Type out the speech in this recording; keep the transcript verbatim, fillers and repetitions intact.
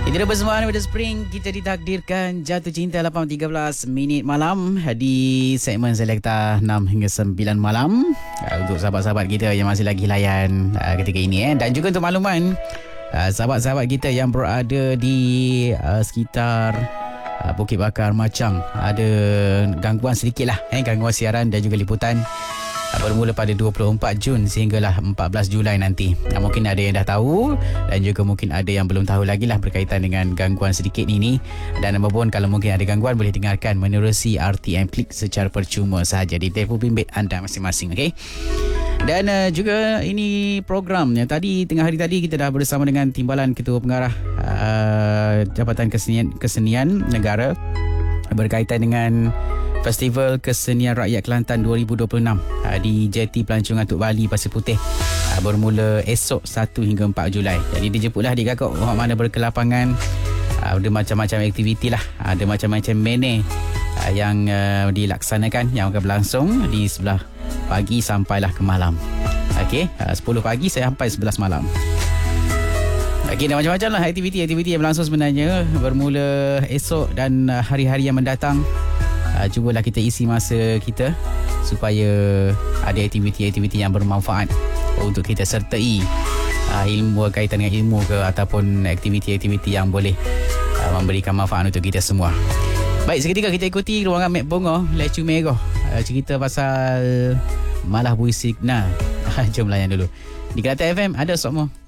Itu dia persembahan pada Spring. Kita ditakdirkan jatuh cinta lapan tiga belas minit malam di segmen Selekta enam hingga sembilan malam. Untuk sahabat-sahabat kita yang masih lagi layan ketika ini eh. Dan juga untuk makluman, sahabat-sahabat kita yang berada di sekitar Bukit Bakar, Machang, ada gangguan sedikit lah eh, gangguan siaran dan juga liputan bermula pada dua puluh empat Jun sehinggalah empat belas Julai nanti. Nah, mungkin ada yang dah tahu dan juga mungkin ada yang belum tahu lagi lah berkaitan dengan gangguan sedikit ini. Dan apapun, kalau mungkin ada gangguan boleh dengarkan menerusi R T M Klik secara percuma sahaja di telefon bimbit anda masing-masing. Okay? Dan uh, juga ini program yang tadi tengah hari tadi kita dah bersama dengan Timbalan Ketua Pengarah uh, Jabatan Kesenian, Kesenian Negara berkaitan dengan Festival Kesenian Rakyat Kelantan dua ribu dua puluh enam uh, di Jeti Pelancongan Tok Bali Pasir Putih uh, bermula esok satu hingga empat Julai. Jadi dijemputlah adik kakak orang mana berkelapangan. Uh, ada macam-macam aktiviti lah, ada macam-macam mene uh, yang uh, dilaksanakan yang akan berlangsung di sebelah pagi sampailah ke malam. Okey, uh, sepuluh pagi sampai sebelas malam. Okey, dan macam-macam lah aktiviti-aktiviti yang berlangsung sebenarnya bermula esok dan uh, hari-hari yang mendatang. Uh, cubalah kita isi masa kita supaya ada aktiviti-aktiviti yang bermanfaat untuk kita sertai uh, ilmu kaitan dengan ilmu ke ataupun aktiviti-aktiviti yang boleh uh, memberikan manfaat untuk kita semua. Baik, seketika kita ikuti ruangan Mek Bongo Lecu Merah, uh, cerita pasal malah bui signal. Jom layan dulu di Kelate F M. Ada Sokmo.